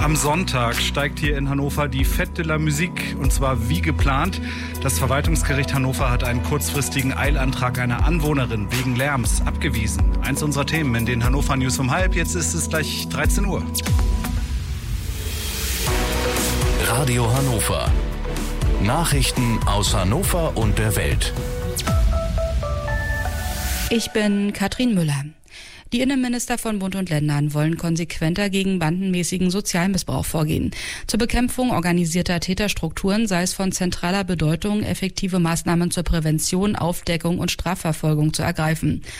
Am Sonntag steigt hier in Hannover die Fête de la Musique, und zwar wie geplant. Das Verwaltungsgericht Hannover hat einen kurzfristigen Eilantrag einer Anwohnerin wegen Lärms abgewiesen. Eins unserer Themen in den Hannover News um halb. Jetzt ist es gleich 13 Uhr. Radio Hannover. Nachrichten aus Hannover und der Welt. Ich bin Katrin Müller. Die Innenminister von Bund und Ländern wollen konsequenter gegen bandenmäßigen Sozialmissbrauch vorgehen. Zur Bekämpfung organisierter Täterstrukturen sei es von zentraler Bedeutung, effektive Maßnahmen zur Prävention, Aufdeckung und Strafverfolgung zu ergreifen.